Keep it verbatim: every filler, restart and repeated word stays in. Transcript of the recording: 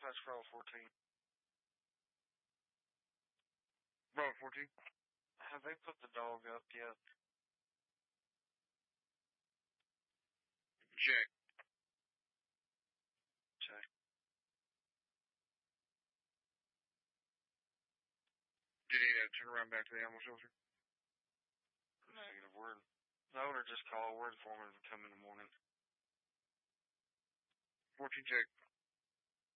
Dispatch Bravo fourteen. Bravo fourteen. Have they put the dog up yet? Check. Check. Did he uh, turn around back to the animal shelter? Negative word. The owner just called. Word for him to come in the morning. fourteen check.